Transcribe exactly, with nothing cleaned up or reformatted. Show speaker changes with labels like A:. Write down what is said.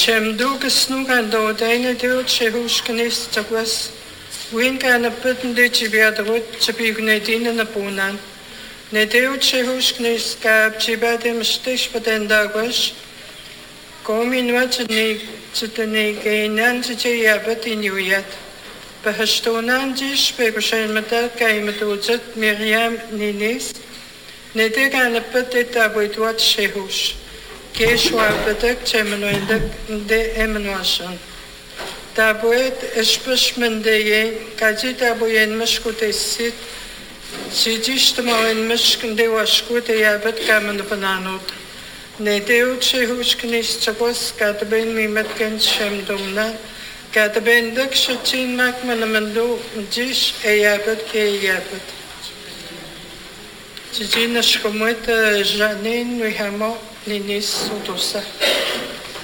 A: Chem duges nu kan do deine deut che husknis tagwas. Win kan a putten de chibiadrut chibignedine na punan. Ne deut che husknis ka chibadem stish paten dagwas. Komin wat ni chitne geinan chiche yabat in yuyat. Behastonan jish begoshen mata kaimetuzet Miriam ninis. Ne de kan a putet abuit wat che hus. Keshwa betek chemenoindak de emenuasan. Tabuet espesmendeye kajita boyen meskutessit. Sijistmoen meskende waskute yabet kamen bananot. Ne deut chehusknis chakos katben mimetken shemdomna. Katben dak shachin mak manamando jish eyabet ke yabet. Jijina shkomet janin nuhamo ninis utosa.